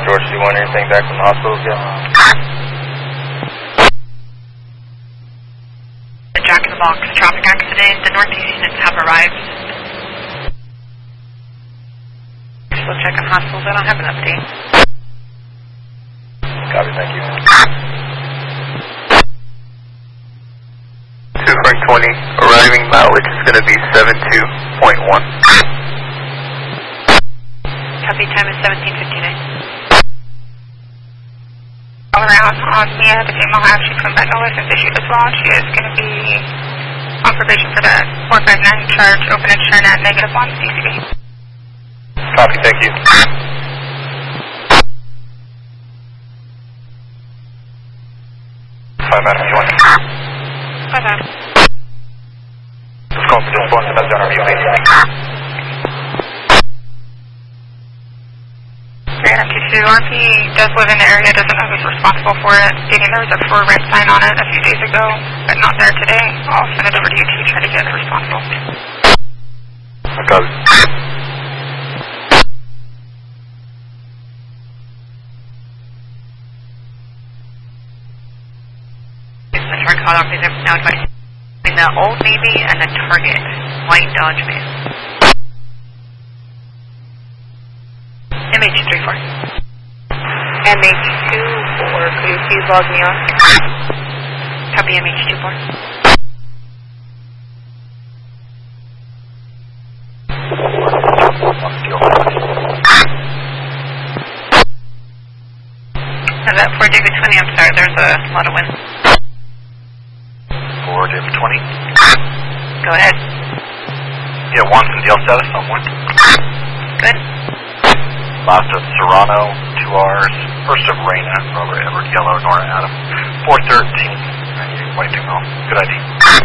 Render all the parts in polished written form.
George 2-1, anything back from the hospitals yet? The Jack in the Box traffic accident, the northeast units have arrived. Still checking hospitals, I don't have an update. Copy, thank you. 2 Frank 20, arriving mileage is going to be 72.1. Copy, time is 17:59. All around Osmia, the female has she's come back no license issued as well. She is going to be on probation for that 459 charge, open and turn at -1 CCB. Copy, thank you. 5 Adam, you want? 5 Adam. Let's call for this one, and that's on our view. 3 Adam 22, RP does live in the area, doesn't know who's responsible for it, stating there was a for rent sign on it a few days ago, but not there today. I'll send it over to you to try to get it responsible. Copy. 'Call off is now advised between the Old Navy and the Target white Dodge van. MH34. MH24, could you please log me on? Copy MH24. Is that for David 20? I'm sorry, there's a lot of wind. 4 David 20. Go ahead. Yeah, Watson, deal status on wind. Good. Last of Serrano, 2 R's. First of Reina, Robert Edward Yellow, Nora Adam. 413. White Dumo. Good ID.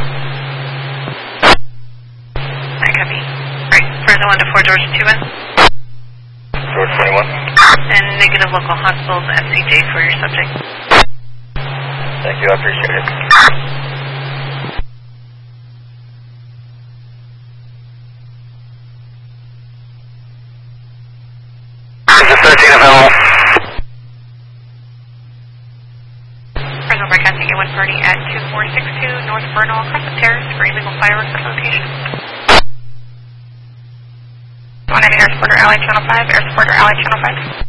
I copy. Right, further 1 to 4 George 2-1. George 21. And negative local hospitals FCJ for your subject. Thank you, I appreciate it. This is 13 available. Fresno broadcasting A1 party at 2462 North Bernal, Crescent Terrace for illegal fireworks at location. 1 in Air Supporter Alley Channel 5, Air Supporter Alley Channel 5.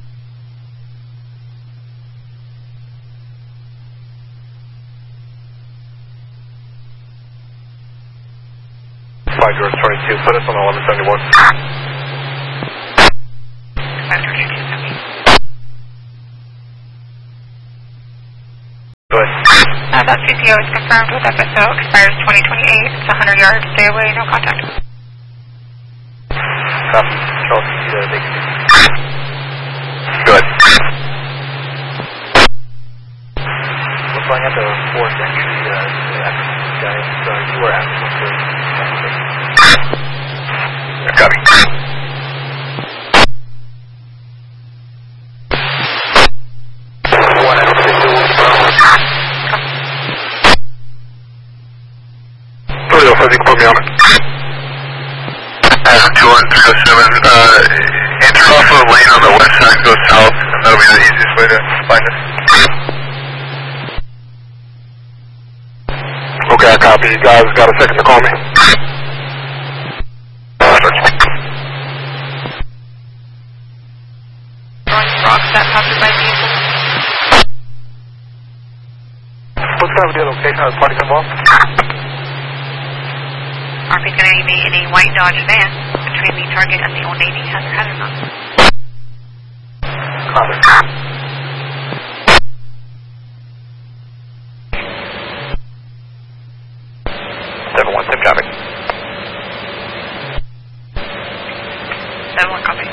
George 22, put us on 1171. 522, copy. Go ahead. That CCO is confirmed with FSO, expires 2028. It's 100 yards, stay away, no contact. Copy. Charles, Good. We're flying out to 4th entry, guys. You were asking for... Copy. Toledo, Fuzzy, put me on it. Adam 2137, enter off of the lane on the west side, go south, and that'll be the easiest way to find us. Okay, I copy. You guys got a second to call me? Rocks that passed by vehicle. What time of the location has party come off? RP's going to be in a white Dodge van between the Target and the Old Navy. Has their headers on. Copy. 7-1, same traffic. 7-1, copy.